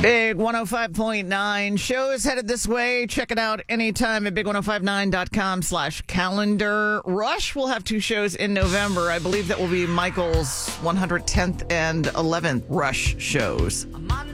Big 105.9 shows headed this way. Check it out anytime at big1059.com/calendar. Rush will have 2 shows in November. I believe that will be Michael's 110th and 11th Rush shows.